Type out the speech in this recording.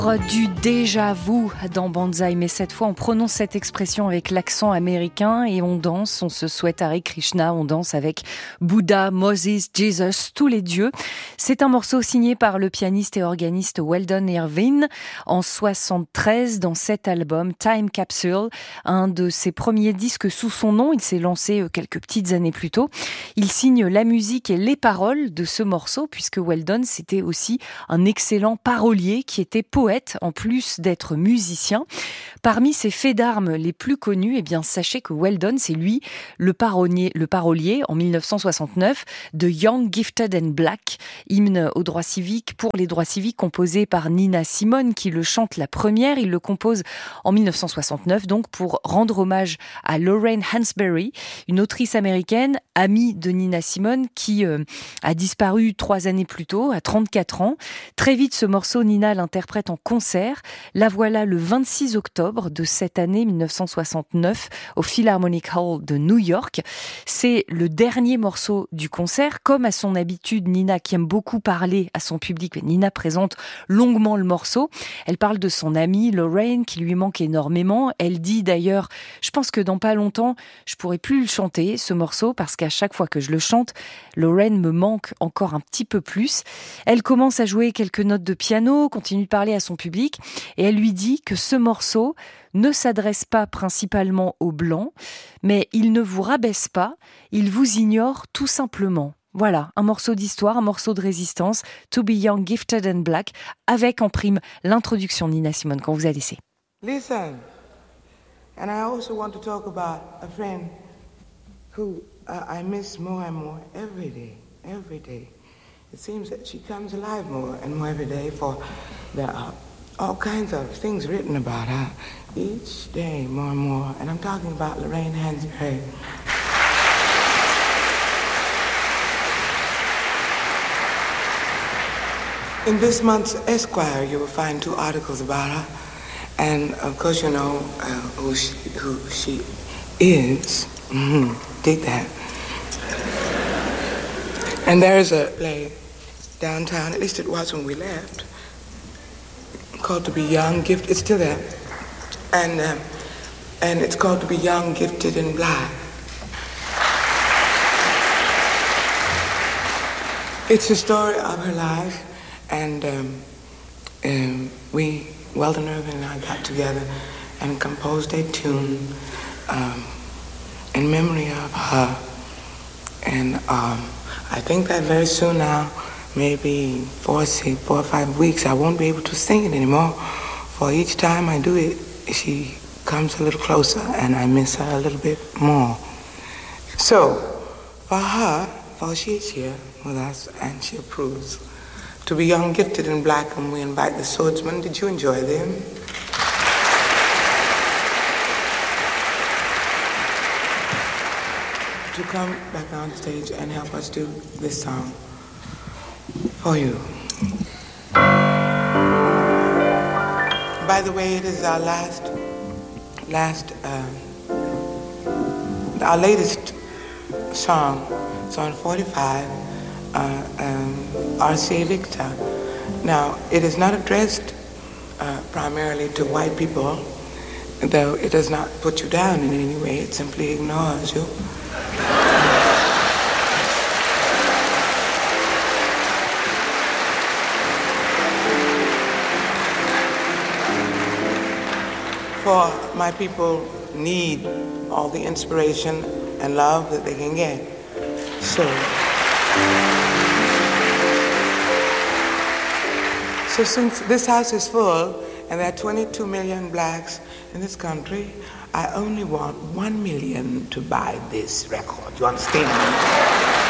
Du déjà vu dans Banzai, mais cette fois on prononce cette expression avec l'accent américain et on danse, on se souhaite Hare Krishna, on danse avec Bouddha, Moses, Jesus, tous les dieux. C'est un morceau signé par le pianiste et organiste Weldon Irvine en 73 dans cet album Time Capsule, un de ses premiers disques sous son nom. Il s'est lancé quelques petites années plus tôt. Il signe la musique et les paroles de ce morceau puisque Weldon c'était aussi un excellent parolier qui était poète en plus d'être musicien. Parmi ses faits d'armes les plus connus, eh bien, sachez que Weldon, c'est lui le parolier en 1969 de Young, Gifted and Black, hymne aux droits civiques pour les droits civiques composé par Nina Simone qui le chante la première. Il le compose en 1969 donc pour rendre hommage à Lorraine Hansberry, une autrice américaine amie de Nina Simone qui a disparu 3 années plus tôt, à 34 ans. Très vite, ce morceau, Nina l'interprète en concert. La voilà le 26 octobre de cette année 1969 au Philharmonic Hall de New York. C'est le dernier morceau du concert. Comme à son habitude, Nina, qui aime beaucoup parler à son public, Nina présente longuement le morceau. Elle parle de son amie Lorraine qui lui manque énormément. Elle dit d'ailleurs, je pense que dans pas longtemps, je pourrai plus le chanter, ce morceau, parce qu'à chaque fois que je le chante, Lorraine me manque encore un petit peu plus. Elle commence à jouer quelques notes de piano, continue de parler à son public et elle lui dit que ce morceau ne s'adresse pas principalement aux Blancs, mais il ne vous rabaisse pas, il vous ignore tout simplement. Voilà, un morceau d'histoire, un morceau de résistance, To Be Young, Gifted and Black, avec en prime l'introduction de Nina Simone qu'on vous a laissée. Listen, and I also want to talk about a friend who I miss more and more every day, every day. It seems that she comes alive more and more every day, for there are all kinds of things written about her each day more and more. And I'm talking about Lorraine Hansberry. In this month's Esquire, you will find 2 articles about her. And of course, you know who she is. Dig that. And there's a play downtown, at least it was when we left, called To Be Young, Gifted. It's still there. And it's called To Be Young, Gifted and Black. It's the story of her life, and we, Weldon Irvine and I, got together and composed a tune in memory of her. And I think that very soon now, maybe 4 or 5 weeks, I won't be able to sing it anymore. For each time I do it, she comes a little closer and I miss her a little bit more. So, for her, for she's here with us and she approves, To Be Young, Gifted and Black, and we invite the Swordsmen. Did you enjoy them? To come back on stage and help us do this song for you. By the way, it is our our latest song. It's on 45, RCA Victor. Now, it is not addressed primarily to white people, though it does not put you down in any way, it simply ignores you. For my people need all the inspiration and love that they can get. So since this house is full and there are 22 million blacks in this country, I only want 1 million to buy this record. You understand?